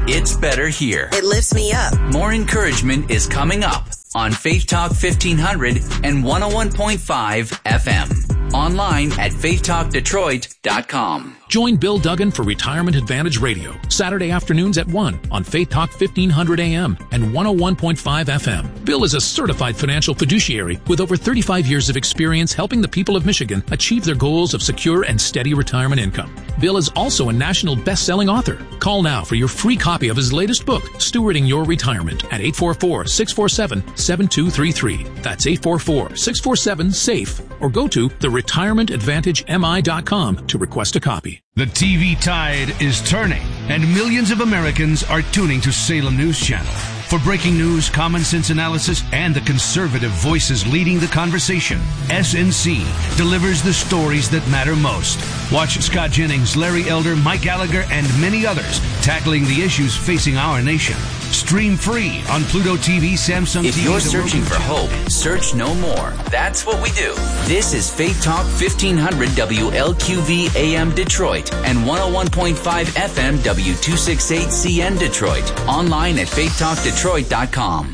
It's better here. It lifts me up. More encouragement is coming up on Faith Talk 1500 and 101.5 FM. Online at faithtalkdetroit.com. Join Bill Duggan for Retirement Advantage Radio, Saturday afternoons at 1 on Faith Talk 1500 AM and 101.5 FM. Bill is a certified financial fiduciary with over 35 years of experience helping the people of Michigan achieve their goals of secure and steady retirement income. Bill is also a national best-selling author. Call now for your free copy of his latest book, Stewarding Your Retirement, at 844-647-7233. That's 844-647-SAFE, or go to theretirementadvantagemi.com to request a copy. The TV tide is turning, and millions of Americans are tuning to Salem News Channel. For breaking news, common sense analysis, and the conservative voices leading the conversation, SNC delivers the stories that matter most. Watch Scott Jennings, Larry Elder, Mike Gallagher, and many others tackling the issues facing our nation. Stream free on Pluto TV, Samsung TV. If you're searching for hope, search no more. That's what we do. This is Faith Talk 1500 WLQV AM Detroit and 101.5 FM W268CN Detroit. Online at faithtalkdetroit.com.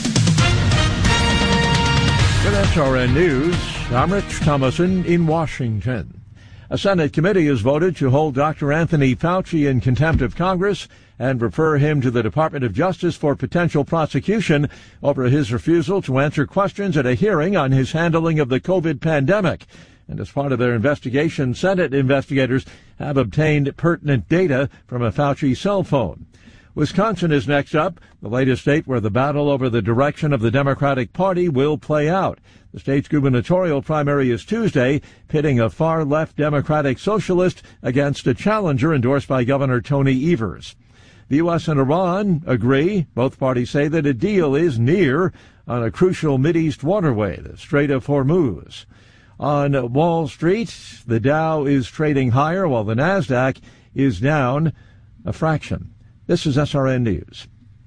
With SRN News, I'm Rich Thomason in Washington. A Senate committee has voted to hold Dr. Anthony Fauci in contempt of Congress and refer him to the Department of Justice for potential prosecution over his refusal to answer questions at a hearing on his handling of the COVID pandemic. And as part of their investigation, Senate investigators have obtained pertinent data from a Fauci cell phone. Wisconsin is next up, the latest state where the battle over the direction of the Democratic Party will play out. The state's gubernatorial primary is Tuesday, pitting a far-left Democratic socialist against a challenger endorsed by Governor Tony Evers. The U.S. and Iran agree. Both parties say that a deal is near on a crucial Mideast waterway, the Strait of Hormuz. On Wall Street, the Dow is trading higher while the Nasdaq is down a fraction. This is SRN News.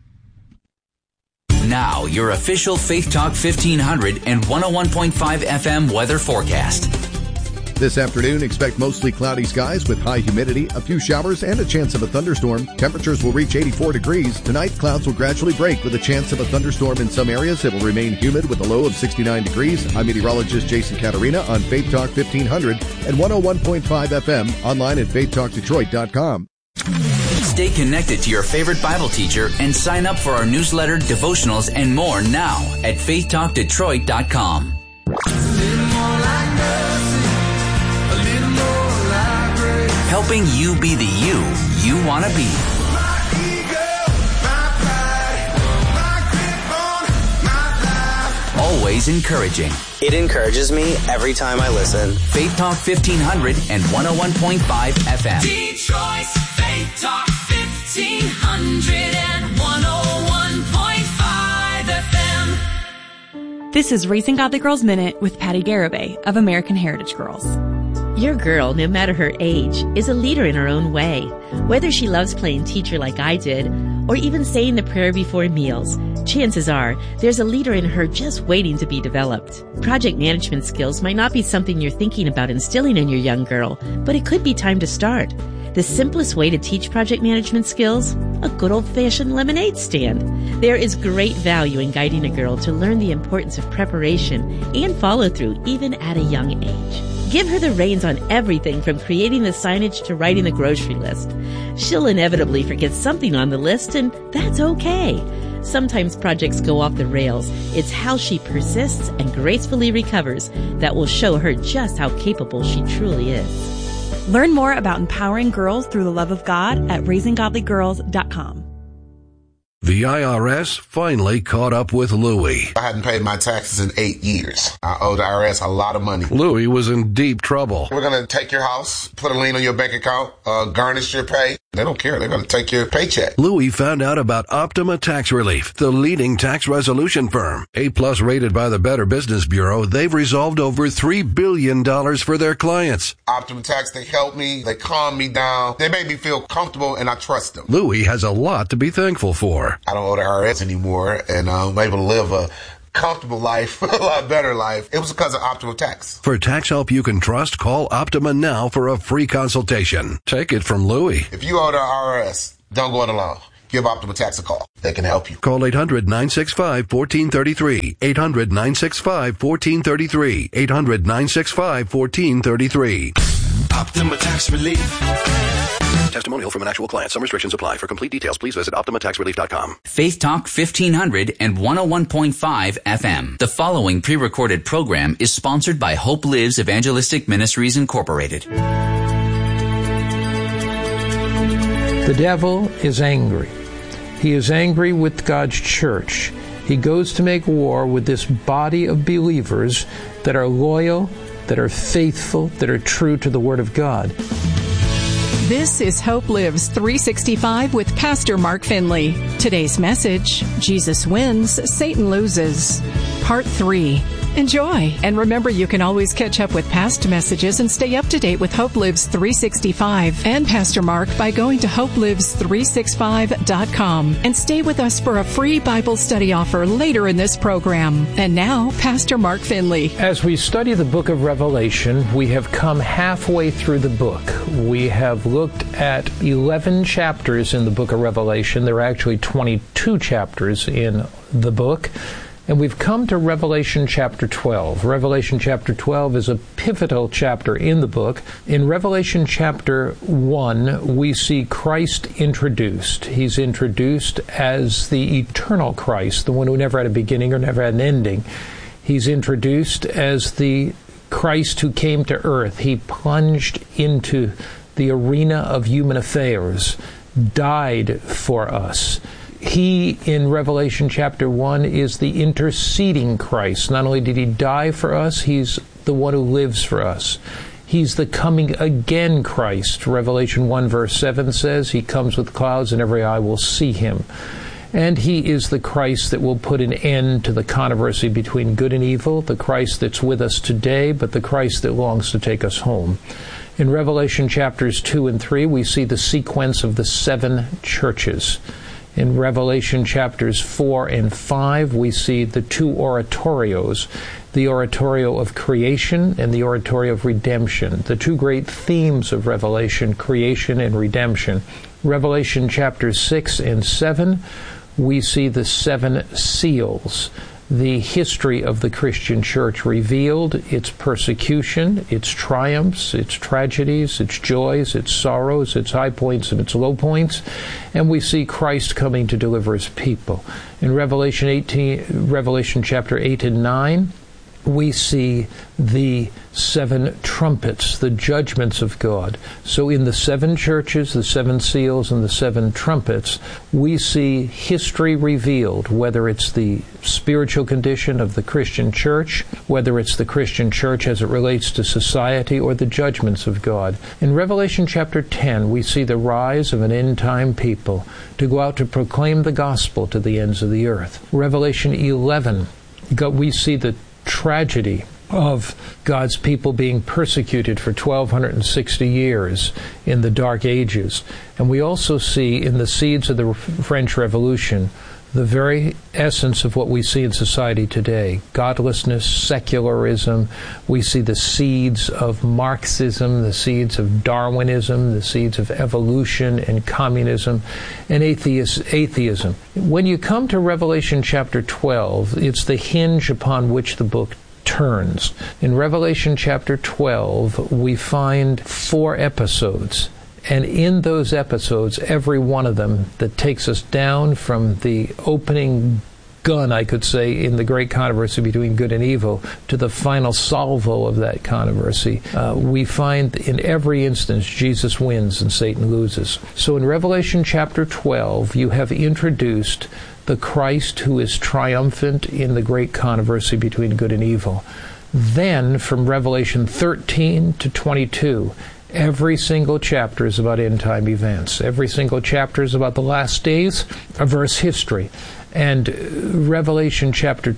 Now, your official Faith Talk 1500 and 101.5 FM weather forecast. This afternoon, expect mostly cloudy skies with high humidity, a few showers, and a chance of a thunderstorm. Temperatures will reach 84 degrees. Tonight, clouds will gradually break with a chance of a thunderstorm in some areas. It will remain humid with a low of 69 degrees. I'm meteorologist Jason Caterina on Faith Talk 1500 and 101.5 FM, online at faithtalkdetroit.com. Stay connected to your favorite Bible teacher and sign up for our newsletter, devotionals, and more now at faithtalkdetroit.com. Helping you be the you want to be. Always encouraging. It encourages me every time I listen. Faith Talk 1500 and 101.5 FM. Detroit's Faith Talk 1500 and 101.5 FM. This is Raising Godly Girls Minute with Patty Garibay of American Heritage Girls. Your girl, no matter her age, is a leader in her own way. Whether she loves playing teacher like I did, or even saying the prayer before meals, chances are there's a leader in her just waiting to be developed. Project management skills might not be something you're thinking about instilling in your young girl, but it could be time to start. The simplest way to teach project management skills? A good old-fashioned lemonade stand. There is great value in guiding a girl to learn the importance of preparation and follow-through even at a young age. Give her the reins on everything from creating the signage to writing the grocery list. She'll inevitably forget something on the list, and that's okay. Sometimes projects go off the rails. It's how she persists and gracefully recovers that will show her just how capable she truly is. Learn more about empowering girls through the love of God at raisinggodlygirls.com. The IRS finally caught up with Louie. I hadn't paid my taxes in 8 years. I owed the IRS a lot of money. Louie was in deep trouble. We're going to take your house, put a lien on your bank account, garnish your pay. They don't care. They're going to take your paycheck. Louie found out about Optima Tax Relief, the leading tax resolution firm. A-plus rated by the Better Business Bureau, they've resolved over $3 billion for their clients. Optima Tax, they helped me. They calmed me down. They made me feel comfortable, and I trust them. Louie has a lot to be thankful for. I don't owe the IRS anymore, and I'm able to live a comfortable life, a lot better life. It was because of Optima Tax. For tax help you can trust, call Optima now for a free consultation. Take it from Louie. If you owe the IRS, don't go it alone. give Optima Tax a call. They can help you. Call 800-965-1433. 800-965-1433. 800-965-1433. Optima Tax Relief. Testimonial from an actual client. Some restrictions apply. For complete details, please visit OptimaTaxRelief.com. Faith Talk 1500 and 101.5 FM. The following pre-recorded program is sponsored by Hope Lives Evangelistic Ministries Incorporated. The devil is angry. He is angry with God's church. He goes to make war with this body of believers that are loyal, that are faithful, that are true to the Word of God. This is Hope Lives 365 with Pastor Mark Finley. Today's message, Jesus wins, Satan loses. Part 3. Enjoy. And remember, you can always catch up with past messages and stay up to date with Hope Lives 365 and Pastor Mark by going to hopelives365.com and stay with us for a free Bible study offer later in this program. And now, Pastor Mark Finley. As we study the book of Revelation, we have come halfway through the book. We have looked at 11 chapters in the book of Revelation. There are actually 22 chapters in the book. And we've come to Revelation chapter 12. Revelation chapter 12 is a pivotal chapter in the book. In Revelation chapter 1, we see Christ introduced. He's introduced as the eternal Christ, the one who never had a beginning or never had an ending. He's introduced as the Christ who came to earth. He plunged into the arena of human affairs, died for us. He, in Revelation chapter 1, is the interceding Christ. Not only did he die for us, he's the one who lives for us. He's the coming again Christ. Revelation 1 verse 7 says, he comes with clouds and every eye will see him. And he is the Christ that will put an end to the controversy between good and evil, the Christ that's with us today, but the Christ that longs to take us home. In Revelation chapters 2 and 3, we see the sequence of the 7 churches. In Revelation chapters 4 and 5, we see the 2 oratorios, the oratorio of creation and the oratorio of redemption, the 2 great themes of Revelation, creation and redemption. Revelation chapters 6 and 7, we see the 7 seals, the history of the Christian church revealed, its persecution, its triumphs, its tragedies, its joys, its sorrows, its high points and its low points, and we see Christ coming to deliver his people. In Revelation chapter 8 and 9, we see the 7 trumpets, the judgments of God. So in the 7 churches, the 7 seals, and the 7 trumpets, we see history revealed, whether it's the spiritual condition of the Christian church, whether it's the Christian church as it relates to society, or the judgments of God. In Revelation chapter 10, we see the rise of an end-time people to go out to proclaim the gospel to the ends of the earth. Revelation 11, we see the tragedy of God's people being persecuted for 1,260 years in the Dark Ages. And we also see in the seeds of the French Revolution the very essence of what we see in society today. Godlessness, secularism. We see the seeds of Marxism, the seeds of Darwinism, the seeds of evolution and communism, and atheism. When you come to Revelation chapter 12, it's the hinge upon which the book turns. In Revelation chapter 12, we find 4 episodes. And in those episodes, every one of them that takes us down from the opening gun, I could say, in the great controversy between good and evil, to the final salvo of that controversy, we find in every instance Jesus wins and Satan loses. So in Revelation chapter 12, you have introduced the Christ who is triumphant in the great controversy between good and evil. Then, from Revelation 13 to 22, every single chapter is about end-time events. Every single chapter is about the last days of Earth's history. And Revelation chapter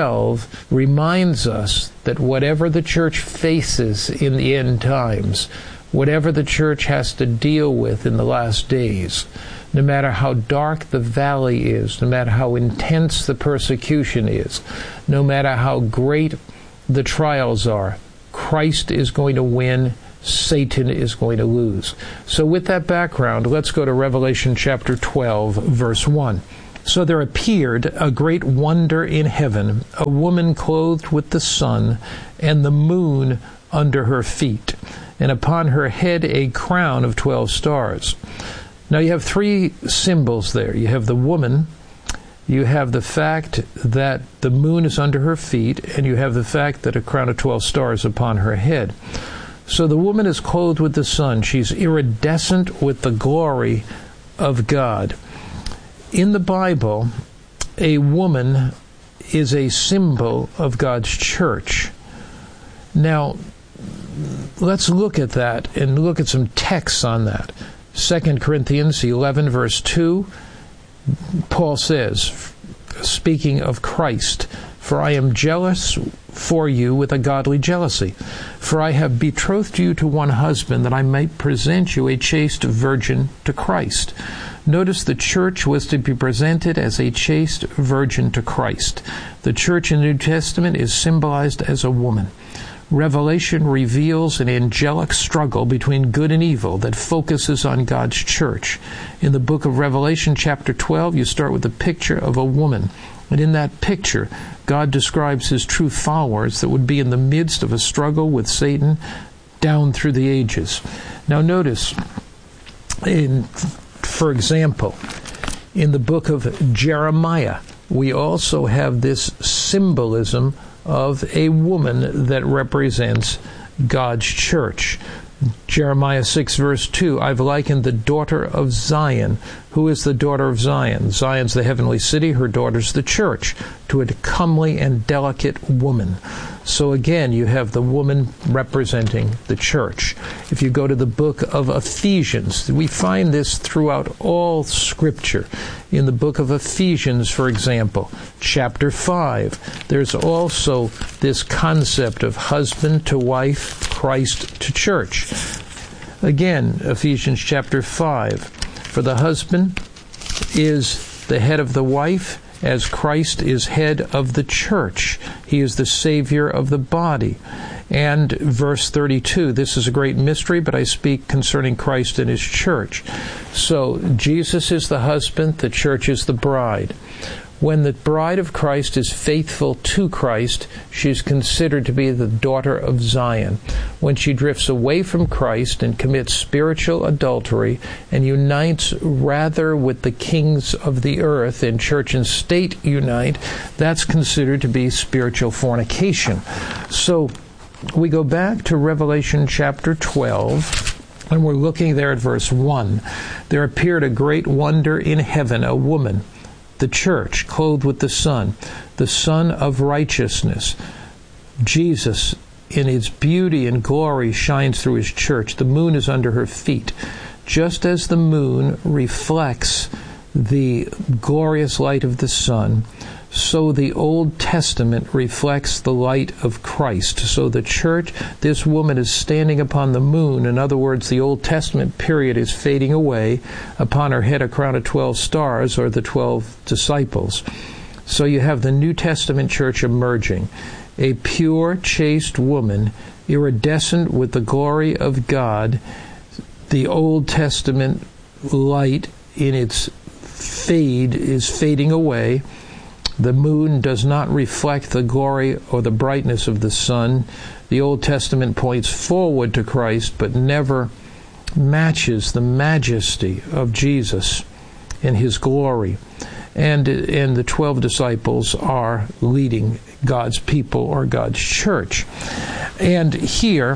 12 reminds us that whatever the church faces in the end times, whatever the church has to deal with in the last days, no matter how dark the valley is, no matter how intense the persecution is, no matter how great the trials are, Christ is going to win Satan is going to lose. So with that background, let's go to Revelation chapter 12, verse 1. So there appeared a great wonder in heaven, a woman clothed with the sun, and the moon under her feet, and upon her head a crown of 12 stars. Now you have three symbols there. You have the woman, you have the fact that the moon is under her feet, and you have the fact that a crown of 12 stars upon her head. So the woman is clothed with the sun. She's iridescent with the glory of God. In the Bible, a woman is a symbol of God's church. Now, let's look at that and look at some texts on that. 2 Corinthians 11, verse 2, Paul says, speaking of Christ, "For I am jealous for you with a godly jealousy. For I have betrothed you to one husband, that I might present you a chaste virgin to Christ." Notice the church was to be presented as a chaste virgin to Christ. The church in the New Testament is symbolized as a woman. Revelation reveals an angelic struggle between good and evil that focuses on God's church. In the book of Revelation, chapter 12, you start with a picture of a woman. And in that picture, God describes his true followers that would be in the midst of a struggle with Satan down through the ages. Now notice, for example, in the book of Jeremiah, we also have this symbolism of a woman that represents God's church. Jeremiah 6, verse 2, "I've likened the daughter of Zion." Who is the daughter of Zion? Zion's the heavenly city, her daughter's the church, to a comely and delicate woman. So again, you have the woman representing the church. If you go to the book of Ephesians, we find this throughout all Scripture. In the book of Ephesians, for example, chapter 5, there's also this concept of husband to wife, Christ to church. Again, Ephesians chapter 5, "For the husband is the head of the wife, as Christ is head of the church. He is the Savior of the body." And verse 32, "This is a great mystery, but I speak concerning Christ and his church." So Jesus is the husband, the church is the bride. When the bride of Christ is faithful to Christ, she's considered to be the daughter of Zion. When she drifts away from Christ and commits spiritual adultery and unites rather with the kings of the earth, and church and state unite, that's considered to be spiritual fornication. So we go back to Revelation chapter 12, and we're looking there at verse 1. "There appeared a great wonder in heaven, a woman, the church, clothed with the sun of righteousness." Jesus, in its beauty and glory, shines through his church. The moon is under her feet. Just as the moon reflects the glorious light of the sun, so the Old Testament reflects the light of Christ. So the church, this woman is standing upon the moon. In other words, the Old Testament period is fading away. Upon her head a crown of 12 stars, or the 12 disciples. So you have the New Testament church emerging. A pure, chaste woman, iridescent with the glory of God. The Old Testament light in its fade is fading away. The moon does not reflect the glory or the brightness of the sun. The Old Testament points forward to Christ, but never matches the majesty of Jesus in his glory. And the 12 disciples are leading God's people, or God's church. And here,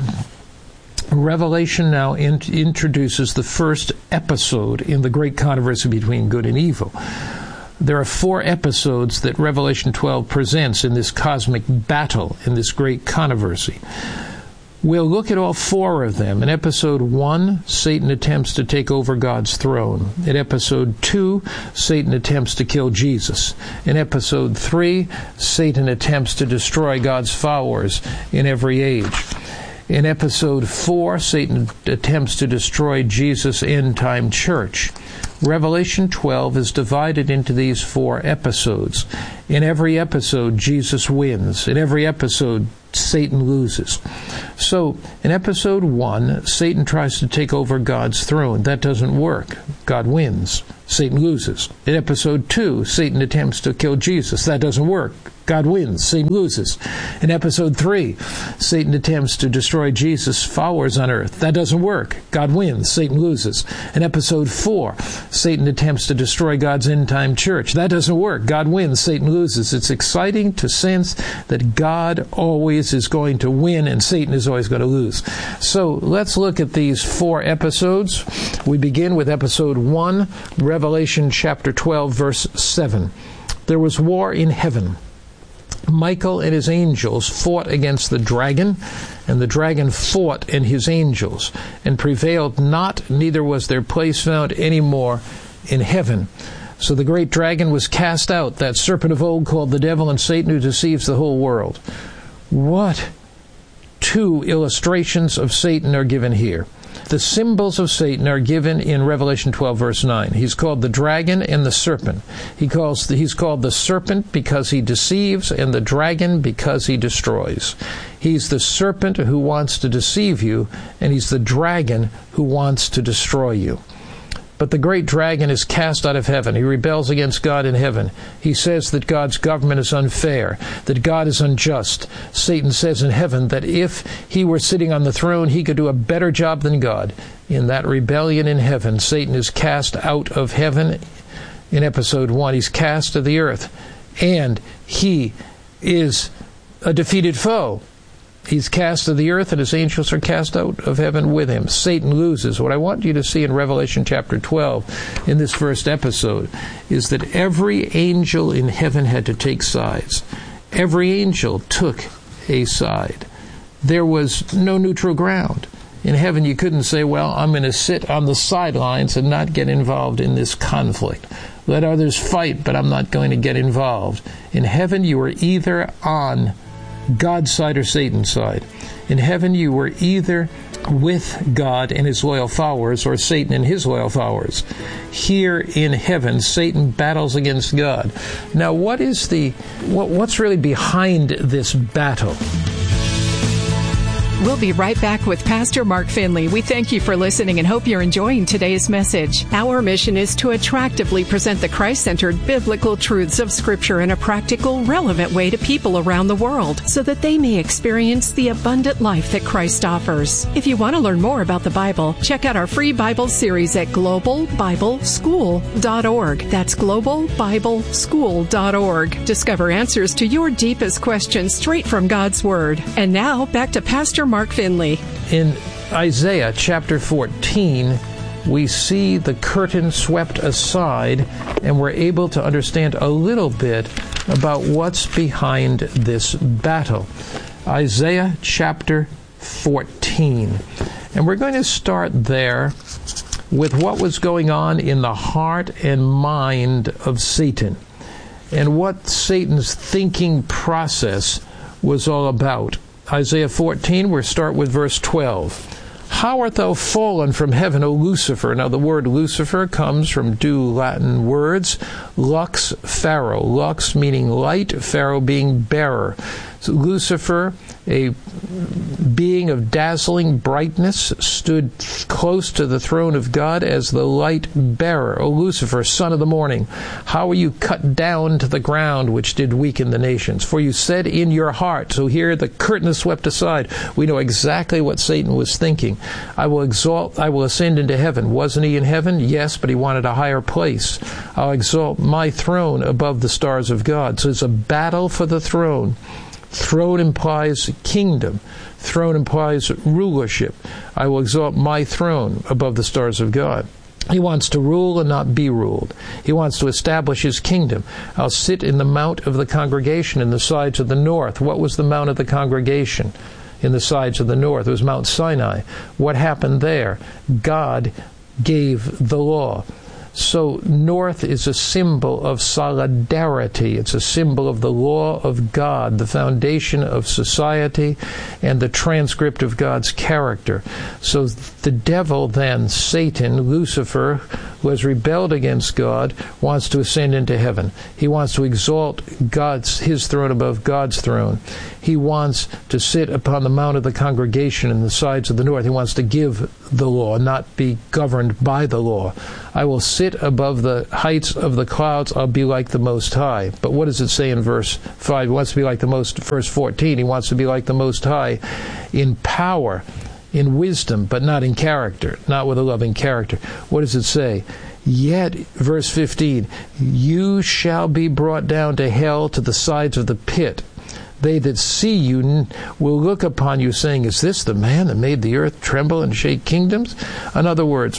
Revelation now introduces the first episode in the great controversy between good and evil. There are 4 episodes that Revelation 12 presents in this cosmic battle, in this great controversy. We'll look at all 4 of them. In episode 1, Satan attempts to take over God's throne. In episode 2, Satan attempts to kill Jesus. In episode 3, Satan attempts to destroy God's followers in every age. In episode 4, Satan attempts to destroy Jesus' end-time church. Revelation 12 is divided into these 4 episodes. In every episode, Jesus wins. In every episode, Satan loses. So, in episode 1, Satan tries to take over God's throne. That doesn't work. God wins. Satan loses. In episode 2, Satan attempts to kill Jesus. That doesn't work. God wins. Satan loses. In episode 3, Satan attempts to destroy Jesus' followers on earth. That doesn't work. God wins. Satan loses. In episode 4, Satan attempts to destroy God's end-time church. That doesn't work. God wins. Satan loses. It's exciting to sense that God always is going to win and Satan is always going to lose. So let's look at these 4 episodes. We begin with episode 1, Revelation chapter 12, verse 7. There was war in heaven. Michael and his angels fought against the dragon, and the dragon fought and his angels, and prevailed not, neither was their place found any more in heaven. So the great dragon was cast out, that serpent of old called the devil and Satan, who deceives the whole world. What 2 illustrations of Satan are given here? The symbols of Satan are given in Revelation 12, verse 9. He's called the dragon and the serpent. He's called the serpent because he deceives, and the dragon because he destroys. He's the serpent who wants to deceive you, and he's the dragon who wants to destroy you. But the great dragon is cast out of heaven. He rebels against God in heaven. He says that God's government is unfair, that God is unjust. Satan says in heaven that if he were sitting on the throne, he could do a better job than God. In that rebellion in heaven, Satan is cast out of heaven in episode 1. He's cast to the earth, and he is a defeated foe. He's cast to the earth, and his angels are cast out of heaven with him. Satan loses. What I want you to see in Revelation chapter 12, in this first episode, is that every angel in heaven had to take sides. Every angel took a side. There was no neutral ground. In heaven, you couldn't say, well, I'm going to sit on the sidelines and not get involved in this conflict. Let others fight, but I'm not going to get involved. In heaven, you were either on God's side or Satan's side. In heaven, you were either with God and his loyal followers or Satan and his loyal followers. Here in heaven, Satan battles against God. Now, what's really behind this battle? We'll be right back with Pastor Mark Finley. We thank you for listening and hope you're enjoying today's message. Our mission is to attractively present the Christ-centered biblical truths of Scripture in a practical, relevant way to people around the world so that they may experience the abundant life that Christ offers. If you want to learn more about the Bible, check out our free Bible series at globalbibleschool.org. That's globalbibleschool.org. Discover answers to your deepest questions straight from God's Word. And now, back to Pastor Mark Finley. In Isaiah chapter 14, we see the curtain swept aside, and we're able to understand a little bit about what's behind this battle. Isaiah chapter 14. And we're going to start there with what was going on in the heart and mind of Satan, and what Satan's thinking process was all about. Isaiah 14, we'll start with verse 12. How art thou fallen from heaven, O Lucifer? Now the word Lucifer comes from two Latin words, lux faro. Lux meaning light, faro being bearer. So Lucifer, a being of dazzling brightness, stood close to the throne of God as the light bearer. O Lucifer, son of the morning, how are you cut down to the ground, which did weaken the nations? For you said in your heart, so here the curtain is swept aside. We know exactly what Satan was thinking. I will ascend into heaven. Wasn't he in heaven? Yes, but he wanted a higher place. I'll exalt my throne above the stars of God. So it's a battle for the throne. Throne implies kingdom. Throne implies rulership. I will exalt my throne above the stars of God. He wants to rule and not be ruled. He wants to establish his kingdom. I'll sit in the mount of the congregation in the sides of the north. What was the mount of the congregation in the sides of the north? It was Mount Sinai. What happened there? God gave the law. So north is a symbol of solidarity. It's a symbol of the law of God, the foundation of society, and the transcript of God's character. So the devil then, Satan, Lucifer, who has rebelled against God, wants to ascend into heaven. He wants to exalt his throne above God's throne. He wants to sit upon the mount of the congregation in the sides of the north. He wants to give the law, not be governed by the law. I will sit above the heights of the clouds. I'll be like the Most High. But what does it say in verse 5? He wants to be like verse 14. He wants to be like the Most High in power, in wisdom, but not in character, not with a loving character. What does it say? Yet, verse 15, you shall be brought down to hell, to the sides of the pit. They that see you will look upon you, saying, is this the man that made the earth tremble and shake kingdoms? In other words,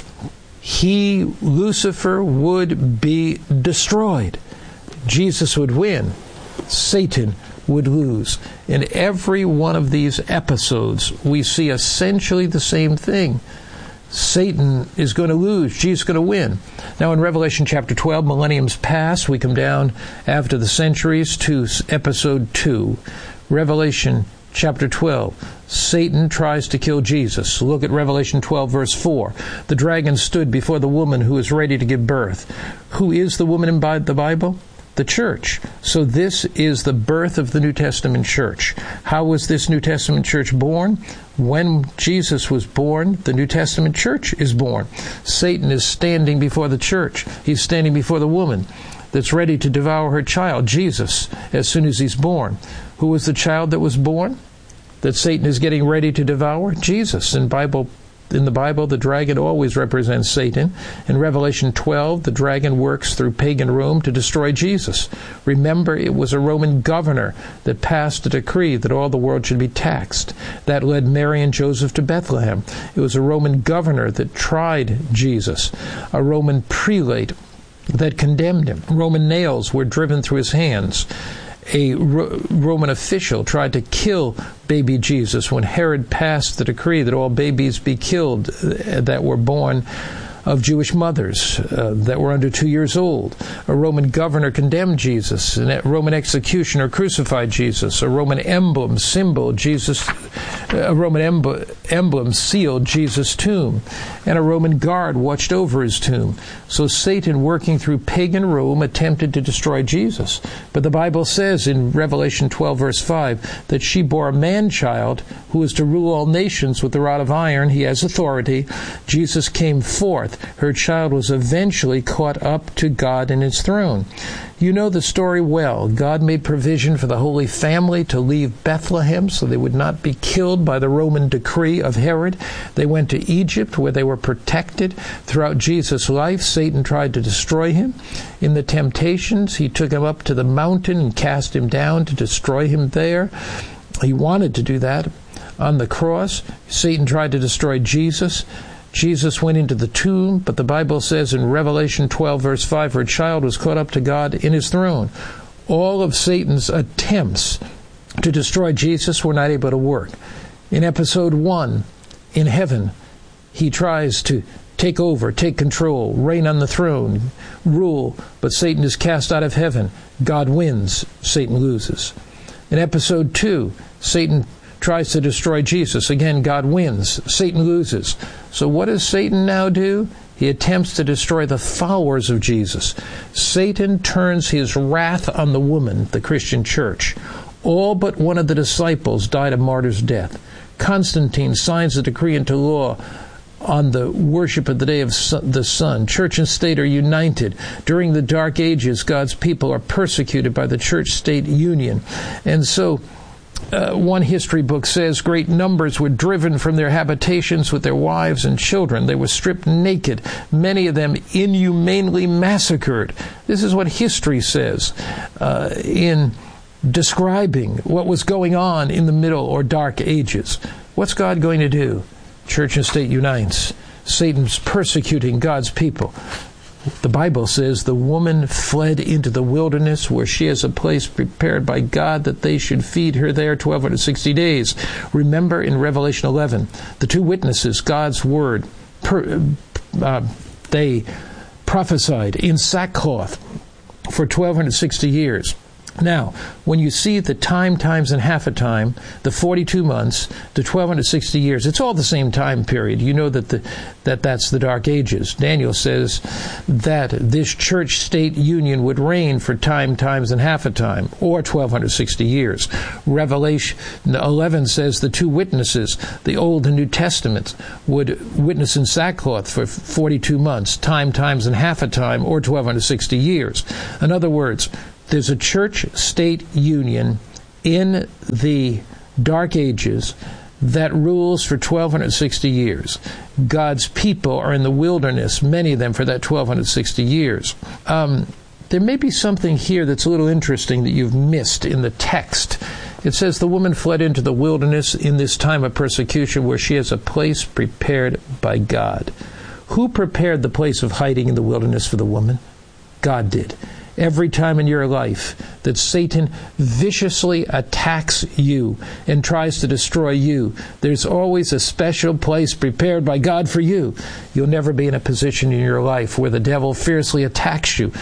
Lucifer, would be destroyed. Jesus would win. Satan would lose. In every one of these episodes, we see essentially the same thing. Satan is going to lose. Jesus is going to win. Now in Revelation chapter 12, millenniums pass. We come down after the centuries to episode 2. Revelation chapter 12. Satan tries to kill Jesus. Look at Revelation 12, verse 4. The dragon stood before the woman who is ready to give birth. Who is the woman in the Bible? The church. So this is the birth of the New Testament church. How was this New Testament church born? When Jesus was born, the New Testament church is born. Satan is standing before the church. He's standing before the woman that's ready to devour her child, Jesus, as soon as he's born. Who was the child that was born that Satan is getting ready to devour? Jesus. In the Bible, the dragon always represents Satan. In Revelation 12, the dragon works through pagan Rome to destroy Jesus. Remember, it was a Roman governor that passed a decree that all the world should be taxed. That led Mary and Joseph to Bethlehem. It was a Roman governor that tried Jesus. A Roman prelate that condemned him. Roman nails were driven through his hands. A Roman official tried to kill baby Jesus when Herod passed the decree that all babies be killed that were born of Jewish mothers that were under 2 years old. A Roman governor condemned Jesus. A Roman executioner crucified Jesus. A Roman emblem sealed Jesus' tomb. And a Roman guard watched over his tomb. So Satan, working through pagan Rome, attempted to destroy Jesus. But the Bible says in Revelation 12, verse 5, that she bore a man-child who is to rule all nations with a rod of iron. He has authority. Jesus came forth. Her child was eventually caught up to God and his throne. You know the story well. God made provision for the Holy Family to leave Bethlehem so they would not be killed by the Roman decree of Herod. They went to Egypt where they were protected. Throughout Jesus' life, Satan tried to destroy him. In the temptations, he took him up to the mountain and cast him down to destroy him there. He wanted to do that. On the cross, Satan tried to destroy Jesus. Jesus went into the tomb, but the Bible says in Revelation 12, verse 5, her child was caught up to God in his throne. All of Satan's attempts to destroy Jesus were not able to work. In episode 1, in heaven, he tries to take over, take control, reign on the throne, rule, but Satan is cast out of heaven. God wins, Satan loses. In episode 2, Satan tries to destroy Jesus. Again, God wins. Satan loses. So what does Satan now do? He attempts to destroy the followers of Jesus. Satan turns his wrath on the woman, the Christian church. All but one of the disciples died a martyr's death. Constantine signs a decree into law on the worship of the day of the sun. Church and state are united. During the Dark Ages, God's people are persecuted by the church-state union. And so one history book says great numbers were driven from their habitations with their wives and children. They were stripped naked, many of them inhumanely massacred. This is what history says in describing what was going on in the Middle or Dark Ages. What's God going to do? Church and state unites. Satan's persecuting God's people. The Bible says the woman fled into the wilderness where she has a place prepared by God that they should feed her there 1260 days. Remember in Revelation 11, the two witnesses, God's word, they prophesied in sackcloth for 1260 years. Now, when you see the time, times, and half a time, the 42 months, the 1260 years, it's all the same time period. You know that that's the Dark Ages. Daniel says that this church-state union would reign for time, times, and half a time, or 1260 years. Revelation 11 says the two witnesses, the Old and New Testaments, would witness in sackcloth for 42 months, time, times, and half a time, or 1260 years. In other words, there's a church-state union in the Dark Ages that rules for 1260 years. God's people are in the wilderness, many of them for that 1260 years. There may be something here that's a little interesting that you've missed in the text. It says the woman fled into the wilderness in this time of persecution where she has a place prepared by God. Who prepared the place of hiding in the wilderness for the woman? God did. Every time in your life that Satan viciously attacks you and tries to destroy you, there's always a special place prepared by God for you. You'll never be in a position in your life where the devil fiercely attacks you,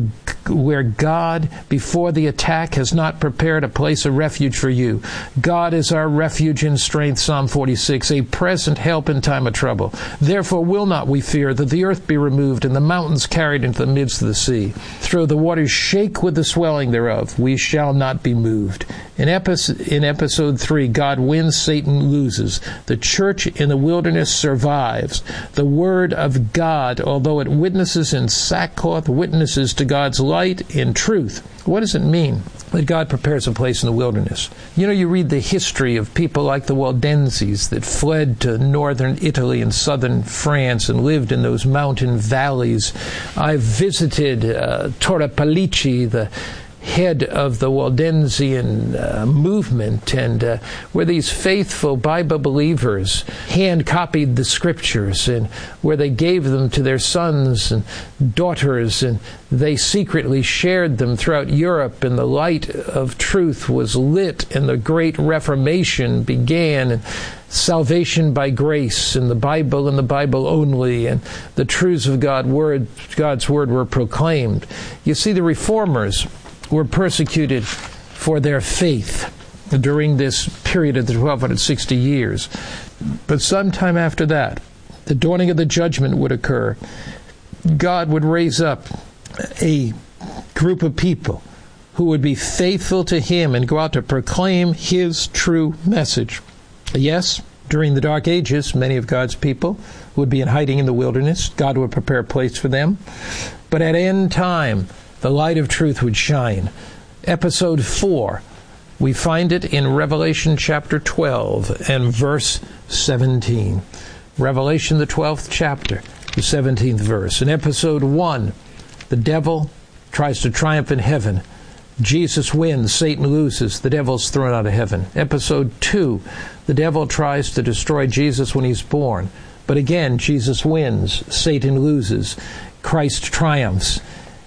where God, before the attack, has not prepared a place of refuge for you. God is our refuge and strength, Psalm 46, a present help in time of trouble. Therefore will not we fear, that the earth be removed and the mountains carried into the midst of the sea. Though the waters shake with the swelling thereof, we shall not be moved. In episode 3, God wins, Satan loses. The church in the wilderness survives. The word of God, although it witnesses in sackcloth, witnesses to God's light in truth. What does it mean that God prepares a place in the wilderness? You know, you read the history of people like the Waldenses that fled to northern Italy and southern France and lived in those mountain valleys. I visited Torre Pellice, the head of the Waldensian movement, and where these faithful Bible believers hand-copied the scriptures, and where they gave them to their sons and daughters, and they secretly shared them throughout Europe, and the light of truth was lit, and the great Reformation began, and salvation by grace, and the Bible only, and the truths of God's word were proclaimed. You see, the Reformers were persecuted for their faith during this period of the 1260 years. But sometime after that, the dawning of the judgment would occur. God would raise up a group of people who would be faithful to Him and go out to proclaim His true message. Yes, during the Dark Ages, many of God's people would be in hiding in the wilderness. God would prepare a place for them. But at end time, the light of truth would shine. Episode 4, we find it in Revelation chapter 12 and verse 17. Revelation, the 12th chapter, the 17th verse. In episode 1, the devil tries to triumph in heaven. Jesus wins, Satan loses, the devil's thrown out of heaven. Episode 2, the devil tries to destroy Jesus when he's born. But again, Jesus wins, Satan loses, Christ triumphs.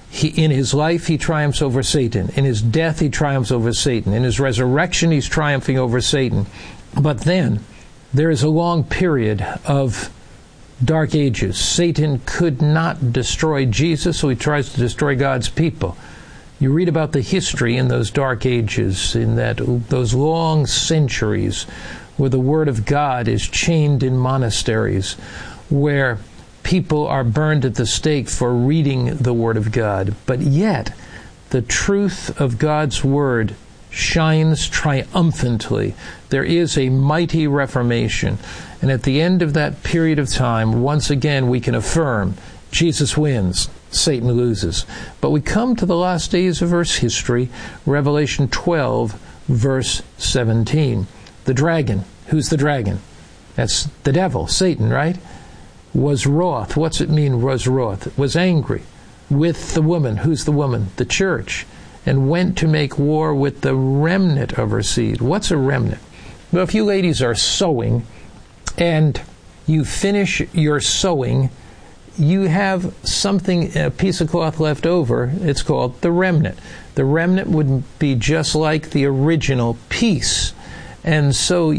In his life, he triumphs over Satan. In his death, he triumphs over Satan. In his resurrection, he's triumphing over Satan. But then, there is a long period of Dark Ages. Satan could not destroy Jesus, so he tries to destroy God's people. You read about the history in those Dark Ages, in those long centuries, where the Word of God is chained in monasteries, where people are burned at the stake for reading the Word of God. But yet, the truth of God's Word shines triumphantly. There is a mighty Reformation. And at the end of that period of time, once again, we can affirm Jesus wins, Satan loses. But we come to the last days of Earth's history, Revelation 12, verse 17. The dragon. Who's the dragon? That's the devil, Satan, right? Was wroth. What's it mean, was wroth? Was angry with the woman. Who's the woman? The church. And went to make war with the remnant of her seed. What's a remnant? Well, if you ladies are sewing and you finish your sewing, you have something, a piece of cloth left over. It's called the remnant. The remnant would be just like the original piece. And so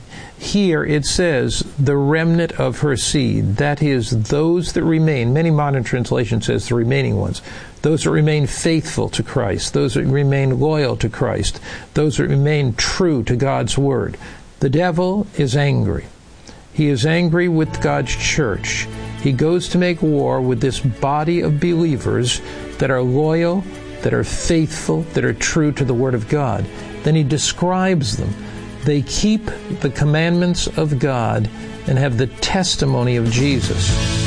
here it says, the remnant of her seed. That is, those that remain. Many modern translations says the remaining ones. those that remain faithful to Christ, those that remain loyal to Christ, those that remain true to God's Word. The devil is angry. He is angry with God's church. He goes to make war with this body of believers that are loyal, that are faithful, that are true to the Word of God. Then he describes them. They keep the commandments of God and have the testimony of Jesus.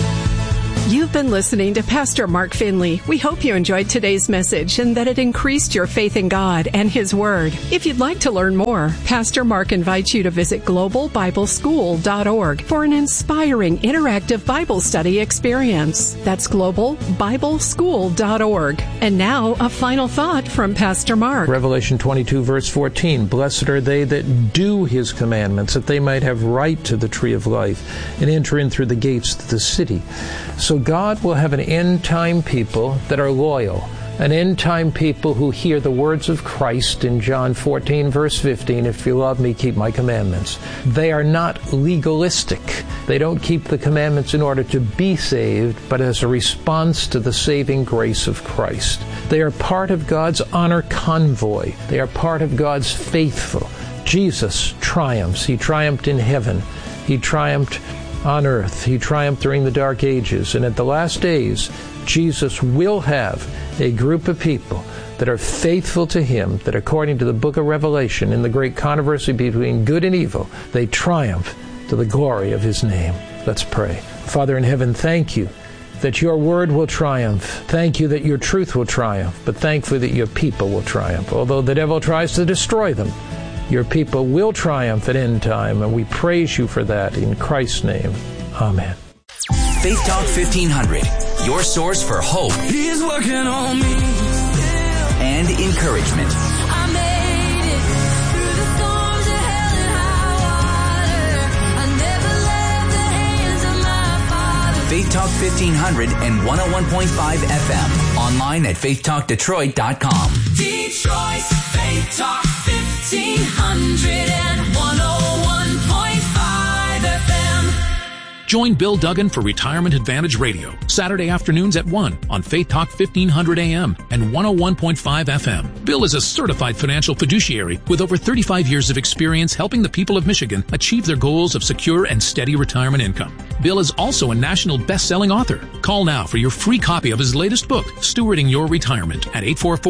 You've been listening to Pastor Mark Finley. We hope you enjoyed today's message and that it increased your faith in God and His Word. If you'd like to learn more, Pastor Mark invites you to visit globalbibleschool.org for an inspiring, interactive Bible study experience. That's globalbibleschool.org. And now, a final thought from Pastor Mark. Revelation 22, verse 14, Blessed are they that do His commandments, that they might have right to the tree of life and enter in through the gates to the city. So God will have an end-time people that are loyal, an end-time people who hear the words of Christ in John 14, verse 15, if you love me, keep my commandments. They are not legalistic. They don't keep the commandments in order to be saved, but as a response to the saving grace of Christ. They are part of God's honor convoy. They are part of God's faithful. Jesus triumphs. He triumphed in heaven. He triumphed on earth. He triumphed during the dark ages. And at the last days, Jesus will have a group of people that are faithful to Him, that according to the book of Revelation, in the great controversy between good and evil, they triumph to the glory of His name. Let's pray. Father in heaven, thank you that your word will triumph. Thank you that your truth will triumph, but thankfully that your people will triumph. Although the devil tries to destroy them, your people will triumph at end time, and we praise you for that in Christ's name. Amen. Faith Talk 1500, your source for hope. He's working on me and encouragement. I made it through the storms of hell and high water. I never left the hands of my Father. Faith Talk 1500 and 101.5 FM. Online at faithtalkdetroit.com. Detroit's Faith Talk 1500 and 101.5 FM. Join Bill Duggan for Retirement Advantage Radio, Saturday afternoons at 1 on Faith Talk 1500 AM and 101.5 FM. Bill is a certified financial fiduciary with over 35 years of experience helping the people of Michigan achieve their goals of secure and steady retirement income. Bill is also a national best-selling author. Call now for your free copy of his latest book, Stewarding Your Retirement, at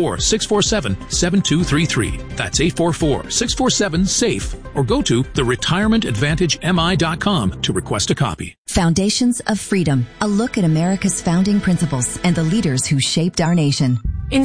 844-647-7233. That's 844-647-SAFE, or go to theretirementadvantagemi.com to request a copy. Foundations of Freedom, a look at America's founding principles and the leaders who shaped our nation. In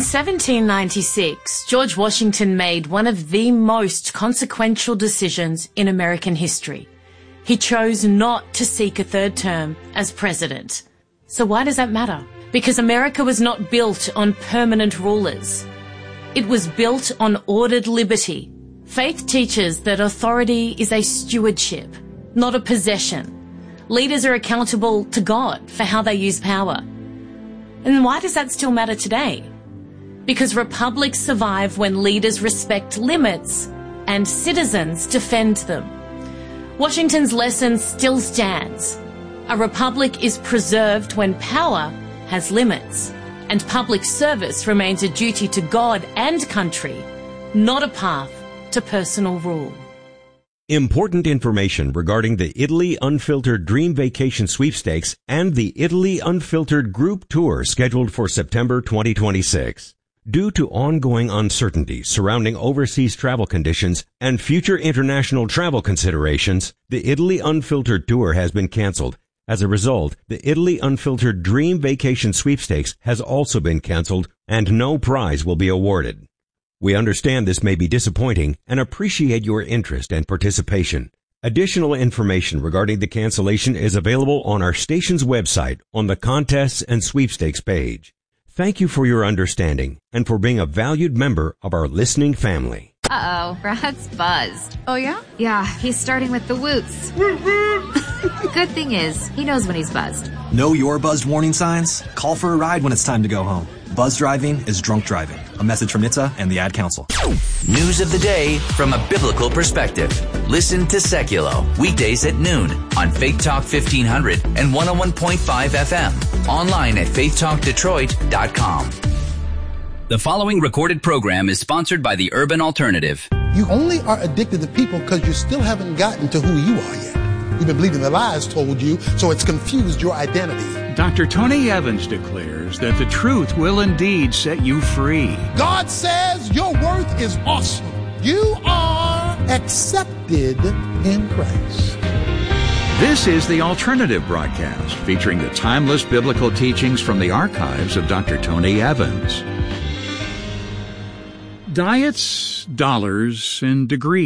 1796, George Washington made one of the most consequential decisions in American history. He chose not to seek a third term as president. So why does that matter? Because America was not built on permanent rulers. It was built on ordered liberty. Faith teaches that authority is a stewardship, not a possession. Leaders are accountable to God for how they use power. And why does that still matter today? Because republics survive when leaders respect limits and citizens defend them. Washington's lesson still stands. A republic is preserved when power has limits, and public service remains a duty to God and country, not a path to personal rule. Important information regarding the Italy Unfiltered Dream Vacation Sweepstakes and the Italy Unfiltered Group Tour scheduled for September 2026. Due to ongoing uncertainty surrounding overseas travel conditions and future international travel considerations, the Italy Unfiltered Tour has been canceled. As a result, the Italy Unfiltered Dream Vacation Sweepstakes has also been canceled, and no prize will be awarded. We understand this may be disappointing and appreciate your interest and participation. Additional information regarding the cancellation is available on our station's website on the Contests and Sweepstakes page. Thank you for your understanding and for being a valued member of our listening family. Uh-oh, Brad's buzzed. Oh, yeah? Yeah, he's starting with the woots. Good thing is, he knows when he's buzzed. Know your buzzed warning signs? Call for a ride when it's time to go home. Buzz driving is drunk driving. A message from NHTSA and the Ad Council. News of the day from a biblical perspective. Listen to Seculo weekdays at noon on Faith Talk 1500 and 101.5 FM. Online at faithtalkdetroit.com. The following recorded program is sponsored by the Urban Alternative. You only are addicted to people because you still haven't gotten to who you are yet. You've been believing the lies told you, so it's confused your identity. Dr. Tony Evans declares that the truth will indeed set you free. God says your worth is awesome. You are accepted in Christ. This is the Alternative Broadcast, featuring the timeless biblical teachings from the archives of Dr. Tony Evans. Diets, dollars, and degrees.